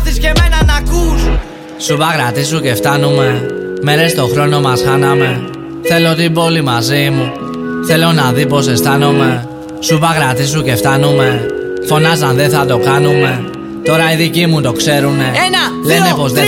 μάθεις και εμένα να ακούς. Σου παγρατήσου και φτάνουμε. Μέρες το χρόνο μας χάναμε. Θέλω την πόλη μαζί μου. Θέλω να δει πως αισθάνομαι. Σου παγρατήσου και φτάνουμε. Φωνάζαν δεν θα το κάνουμε. Τώρα οι δικοί μου το ξέρουνε. Λένε πως δεν